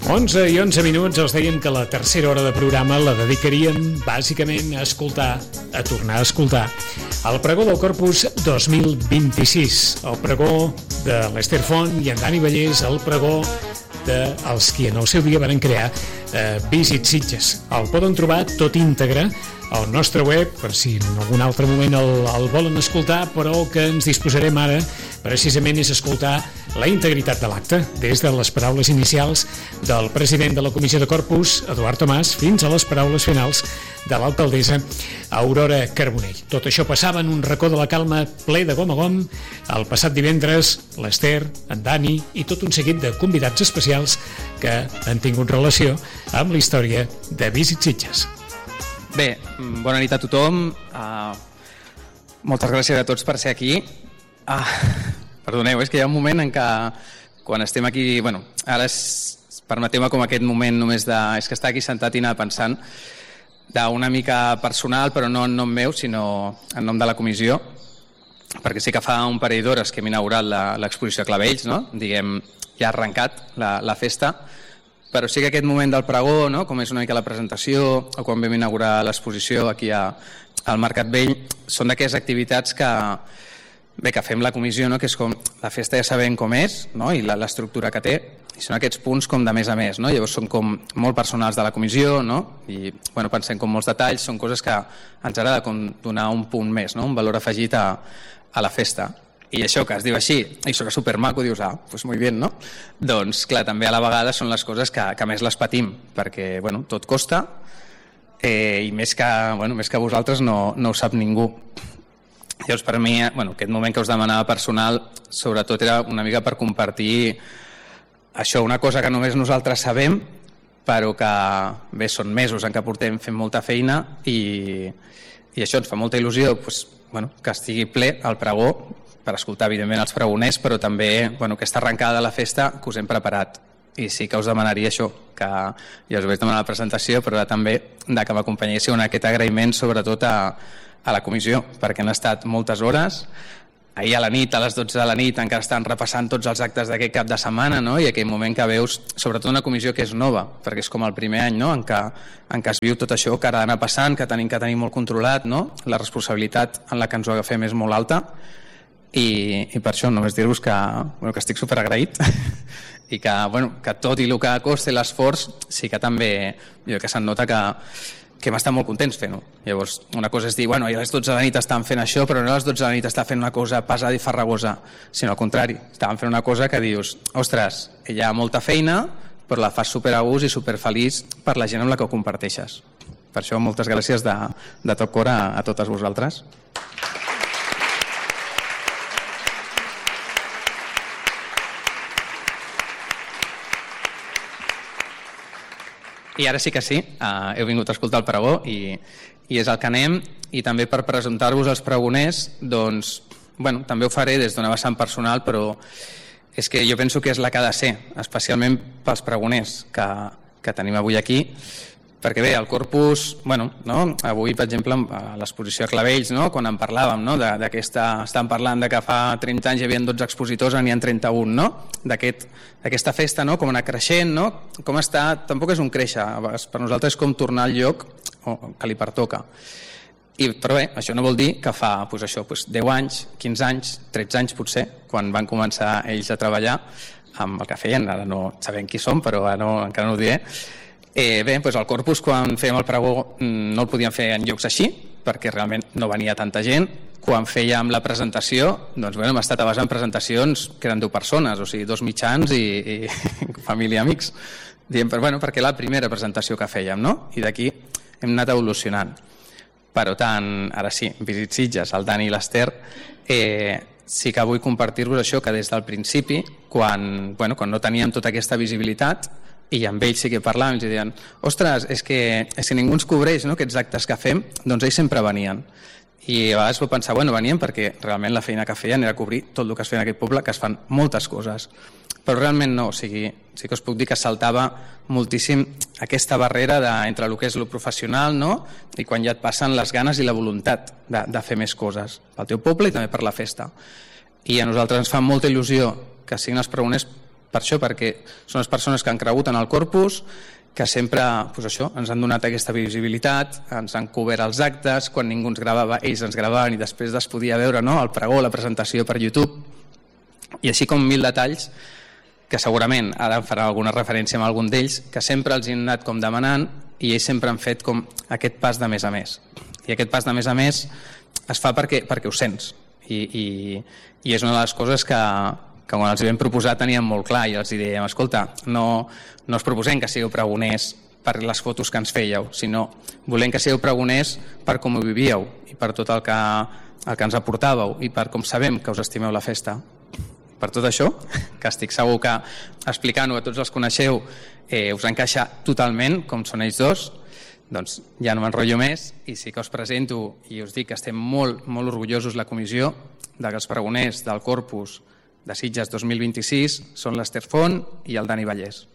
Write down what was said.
11 i 11 minuts, els dèiem que la tercera hora de programa la dedicaríem bàsicament a escoltar, a tornar a escoltar el pregó del Corpus 2026, el pregó de l'Ester Font i en Dani Vallès, el pregó dels qui en el seu dia van crear Visit Sitges. El poden trobar tot íntegre al nostre web, per si en algun altre moment el volen escoltar, però el que ens disposarem ara precisament és escoltar la integritat de l'acte, des de les paraules inicials del president de la Comissió de Corpus, Eduard Tomàs, fins a les paraules finals de l'alcaldessa Aurora Carbonell. Tot això passava en un racó de la calma ple de gom a gom. El passat divendres, l'Ester, en Dani i tot un seguit de convidats especials que han tingut relació amb la història de Visit Sitges. Bé, bona nit a tothom. Moltes gràcies a tots per ser aquí. Perdoneu, és que hi ha un moment en què quan estem aquí... Bueno, ara permeteu-me com aquest moment només de... És que estar aquí sentat i anar pensant d'una mica personal, però no en nom meu, sinó en nom de la comissió, perquè sí que fa un parell d'hores que hem inaugurat l'exposició Clavells, no? Diguem, ja ha arrencat la festa, però sí que aquest moment del pregó, no? Com és una mica la presentació, o quan vam inaugurar l'exposició aquí al Mercat Vell, són d'aquelles activitats que fem la comissió, no? Que és com la festa ja sabem com és, no? I l'estructura que té, i són aquests punts com de més a més, no? Llavors són com molt personals de la comissió, no? I pensem com molts detalls, són coses que ens agrada com donar un punt més, no? Un valor afegit a la festa. I això que es diu així, i això que és supermaco, dius, doncs molt bé, no? Doncs clar, també a la vegada són les coses que més les patim, perquè tot costa, i més que vosaltres no ho sap ningú. Llavors per mi, aquest moment que us demanava personal, sobretot era una mica per compartir això, una cosa que només nosaltres sabem, però que bé, són mesos en què portem fent molta feina i això ens fa molta il·lusió que estigui ple el pregó, per escoltar evidentment els pregoners, però també aquesta arrencada de la festa que us hem preparat. I sí que us demanaria això, que ja us vaig demanar la presentació, però també que m'acompanyéssiu en aquest agraïment sobretot a la comissió, perquè han estat moltes hores. Ahir a la nit, a les 12 de la nit, encara estan repassant tots els actes d'aquest cap de setmana, no? I aquell moment que veus, sobretot una comissió que és nova, perquè és com el primer any, no? en què es viu tot això que ha d'anar passant, que tenim que tenir molt controlat, no? La responsabilitat en la que ens ho agafem és molt alta, i per això només dir-vos que estic superagraït i que tot i el que costa l'esforç, sí que també que se'n nota que hem estat molt contents fent-ho. Llavors, una cosa és dir, a les 12 de la nit estan fent això, però no a les 12 de la nit està fent una cosa pesada i farragosa, sinó al contrari, estaven fent una cosa que dius, ostres, hi ha molta feina, però la fas super a gust i super feliç per la gent amb la que ho comparteixes. Per això, moltes gràcies de tot cor a totes vosaltres. I ara sí que sí, heu vingut a escoltar el pregó i és el que anem, i també per presentar-vos els pregoners, doncs, també ho faré des d'una vessant personal, però és que jo penso que és la que ha de ser, especialment pels pregoners que tenim avui aquí, perquè bé, el Corpus, avui, per exemple, a l'exposició a Clavells, quan en parlàvem, estàvem parlant que fa 30 anys hi havia 12 expositors, n'hi ha 31, d'aquesta festa, com anar creixent, com està, tampoc és un créixer, per nosaltres és com tornar al lloc que li pertoca. Però bé, això no vol dir que fa 10 anys, 15 anys, 13 anys potser, quan van començar ells a treballar amb el que feien, ara no sabem qui som, però encara no ho diré. Bé, el Corpus, quan fèiem el pregó, no el podíem fer en llocs així, perquè realment no venia tanta gent. Quan fèiem la presentació, hem estat a base en presentacions que eren 10 persones, o sigui, 2 mitjans i família i amics. Perquè era la primera presentació que fèiem, no? I d'aquí hem anat evolucionant. Però tant, ara sí, Visit Sitges, el Dani i l'Ester, sí que vull compartir-vos això, que des del principi, quan no teníem tota aquesta visibilitat, i amb ells sí que parlàvem, ells deien, ostres, és que ningú ens cobreix, no?, aquests actes que fem, doncs ells sempre venien. I a vegades vaig pensar, venien perquè realment la feina que feien era cobrir tot el que es feia en aquest poble, que es fan moltes coses. Però realment no, sí que us puc dir que saltava moltíssim aquesta barrera entre el que és el professional, no?, i quan ja et passen les ganes i la voluntat de fer més coses pel teu poble i també per la festa. I a nosaltres ens fa molta il·lusió que siguin els pregoners per això, perquè són les persones que han cregut en el corpus, que sempre ens han donat aquesta visibilitat, ens han cobert els actes, quan ningú ens gravava, ells ens gravaven i després es podia veure el pregó, la presentació per YouTube, i així com 1000 detalls que segurament ara em farà alguna referència amb algun d'ells, que sempre els han anat com demanant i ells sempre han fet com aquest pas de més a més. I aquest pas de més a més es fa perquè ho sents. I és una de les coses que quan els vam proposar teníem molt clar i els dèiem, escolta, no us proposem que sigueu pregoners per les fotos que ens fèieu, sinó volem que sigueu pregoners per com ho vivíeu i per tot el que ens aportàveu i per com sabem que us estimeu la festa. Per tot això, que estic segur que explicant-ho a tots els coneixeu us encaixa totalment, com són ells dos, doncs ja no m'enrotllo més i sí que us presento i us dic que estem molt, molt orgullosos la comissió de que els pregoners del Corpus de Sitges 2026 són l'Ester Font i el Dani Vallès.